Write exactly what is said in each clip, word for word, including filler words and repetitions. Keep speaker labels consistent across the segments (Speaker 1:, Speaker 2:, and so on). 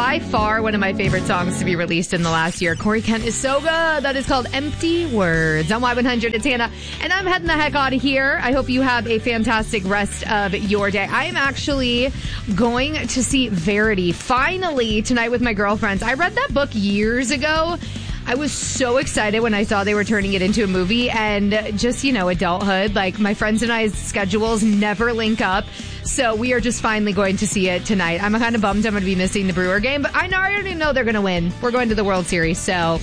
Speaker 1: by far one of my favorite songs to be released in the last year. Corey Kent is so good. That is called Empty Words on Y one hundred. It's Hannah, and I'm heading the heck out of here. I hope you have a fantastic rest of your day. I am actually going to see Verity finally tonight with my girlfriends. I read that book years ago. I was so excited when I saw they were turning it into a movie, and just, you know, adulthood. Like, my friends and I's schedules never link up. So we are just finally going to see it tonight. I'm kind of bummed I'm going to be missing the Brewer game, but I, know, I already know they're going to win. We're going to the World Series, so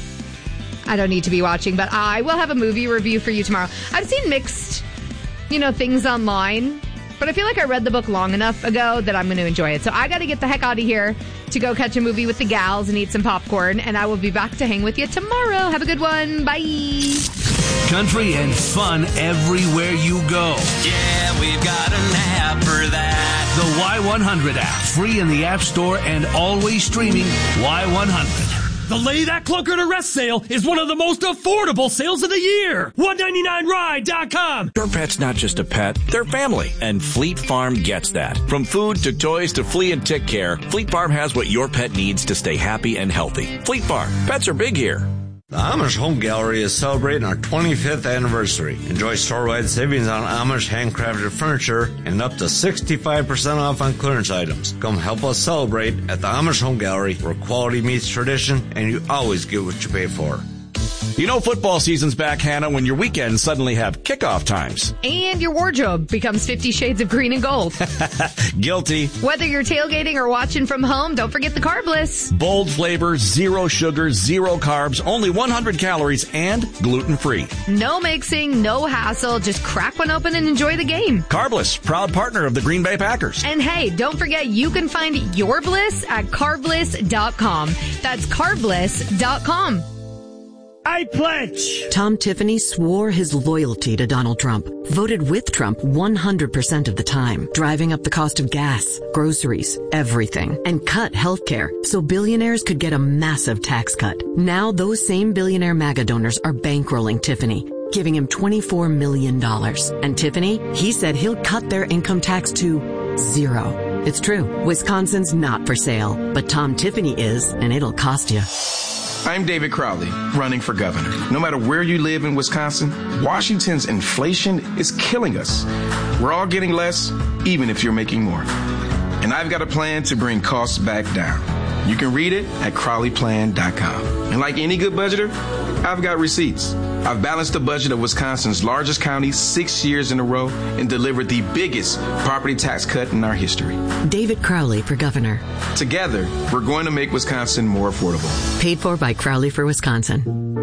Speaker 1: I don't need to be watching. But I will have a movie review for you tomorrow. I've seen mixed, you know, things online, but I feel like I read the book long enough ago that I'm going to enjoy it. So I got to get the heck out of here to go catch a movie with the gals and eat some popcorn, and I will be back to hang with you tomorrow. Have a good one. Bye.
Speaker 2: Country and fun everywhere you go.
Speaker 3: Yeah, we've got an app for that.
Speaker 2: The Y one hundred app, free in the App Store and always streaming Y one hundred.
Speaker 4: The Lay That Clunker to Rest sale is one of the most affordable sales of the year. one ninety-nine ride dot com.
Speaker 5: Your pet's not just a pet, they're family. And Fleet Farm gets that. From food to toys to flea and tick care, Fleet Farm has what your pet needs to stay happy and healthy. Fleet Farm, pets are big here.
Speaker 6: The Amish Home Gallery is celebrating our twenty-fifth anniversary. Enjoy store-wide savings on Amish handcrafted furniture and up to sixty-five percent off on clearance items. Come help us celebrate at the Amish Home Gallery, where quality meets tradition and you always get what you pay for.
Speaker 5: You know football season's back, Hannah, when your weekends suddenly have kickoff times.
Speaker 1: And your wardrobe becomes fifty shades of green and gold.
Speaker 5: Guilty.
Speaker 1: Whether you're tailgating or watching from home, don't forget the Carbliss.
Speaker 5: Bold flavor, zero sugar, zero carbs, only one hundred calories, and gluten-free.
Speaker 1: No mixing, no hassle. Just crack one open and enjoy the game.
Speaker 5: Carbliss, proud partner of the Green Bay Packers.
Speaker 1: And hey, don't forget you can find your bliss at carbliss dot com. That's carbliss dot com.
Speaker 4: I pledge.
Speaker 7: Tom Tiffany swore his loyalty to Donald Trump, voted with Trump one hundred percent of the time, driving up the cost of gas, groceries, everything, and cut health care so billionaires could get a massive tax cut. Now those same billionaire MAGA donors are bankrolling Tiffany, giving him twenty-four million dollars. And Tiffany, he said he'll cut their income tax to zero. It's true. Wisconsin's not for sale, but Tom Tiffany is, and it'll cost you.
Speaker 8: I'm David Crowley, running for governor. No matter where you live in Wisconsin, Washington's inflation is killing us. We're all getting less, even if you're making more. And I've got a plan to bring costs back down. You can read it at crowley plan dot com. And like any good budgeter, I've got receipts. I've balanced the budget of Wisconsin's largest county six years in a row and delivered the biggest property tax cut in our history.
Speaker 7: David Crowley for governor.
Speaker 8: Together, we're going to make Wisconsin more affordable.
Speaker 7: Paid for by Crowley for Wisconsin.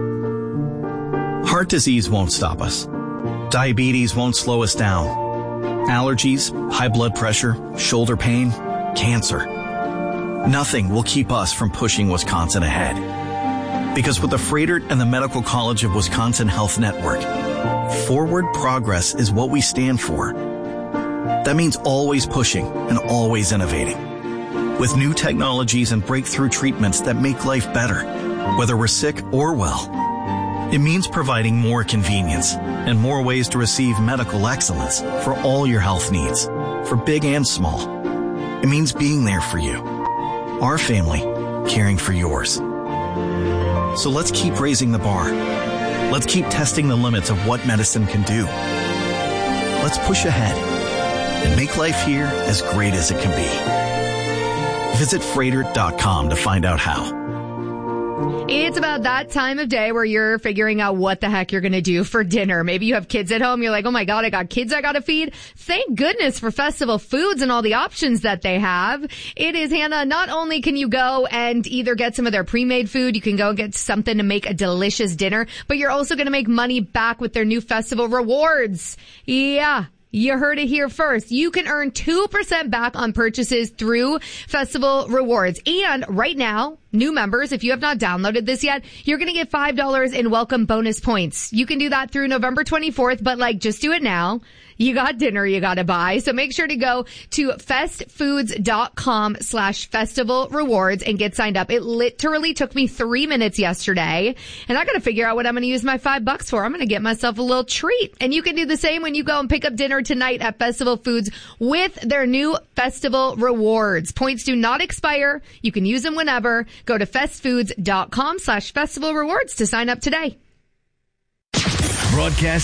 Speaker 9: Heart disease won't stop us. Diabetes won't slow us down. Allergies, high blood pressure, shoulder pain, cancer. Nothing will keep us from pushing Wisconsin ahead. Because with the Froedtert and the Medical College of Wisconsin Health Network, forward progress is what we stand for. That means always pushing and always innovating. With new technologies and breakthrough treatments that make life better, whether we're sick or well. It means providing more convenience and more ways to receive medical excellence for all your health needs, for big and small. It means being there for you, our family, caring for yours. So let's keep raising the bar. Let's keep testing the limits of what medicine can do. Let's push ahead and make life here as great as it can be. Visit Froedtert dot com to find out how.
Speaker 1: It's about that time of day where you're figuring out what the heck you're going to do for dinner. Maybe you have kids at home. You're like, oh my God, I got kids I got to feed. Thank goodness for Festival Foods and all the options that they have. It is, Hannah, not only can you go and either get some of their pre-made food, you can go and get something to make a delicious dinner, but you're also going to make money back with their new festival rewards. Yeah. You heard it here first. You can earn two percent back on purchases through Festival Rewards. And right now, new members, if you have not downloaded this yet, you're going to get five dollars in welcome bonus points. You can do that through November twenty-fourth, but like, just do it now. You got dinner you got to buy. So make sure to go to festfoods.com slash festival rewards and get signed up. It literally took me three minutes yesterday, and I got to figure out what I'm going to use my five bucks for. I'm going to get myself a little treat. And you can do the same when you go and pick up dinner tonight at Festival Foods with their new festival rewards. Points do not expire. You can use them whenever. Go to festfoods.com slash festival rewards to sign up today.
Speaker 2: Broadcast